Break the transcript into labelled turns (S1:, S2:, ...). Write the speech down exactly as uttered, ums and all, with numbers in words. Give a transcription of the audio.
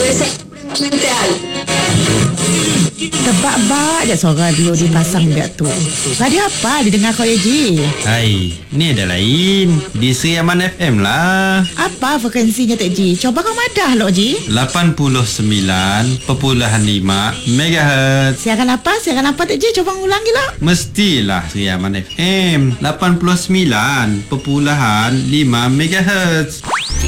S1: mental.
S2: Tebak-bak je suara dia dipasang dia tu. Radio apa didengar kau ya Ji?
S3: Hai, ni ada lain. Di Sri Aman F M lah.
S2: Apa frekuensinya Tek Ji? Coba kau madah lo Ji.
S3: lapan puluh sembilan perpuluhan lima megahertz.
S2: Siaran apa? Siaran apa Tek Ji? Coba ngulangi lo.
S3: Mestilah Sri Aman F M lapan puluh sembilan perpuluhan lima megahertz.